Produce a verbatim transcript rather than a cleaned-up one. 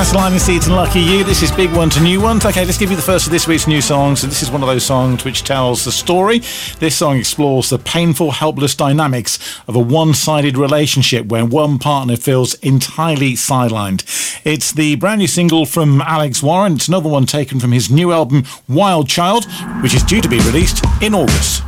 That's Lionel Seeds and Lucky You. This is Big One to New Ones. Okay, let's give you the first of this week's new songs. And this is one of those songs which tells the story. This song explores the painful, helpless dynamics of a one-sided relationship where one partner feels entirely sidelined. It's the brand new single from Alex Warren. It's another one taken from his new album, Wild Child, which is due to be released in August.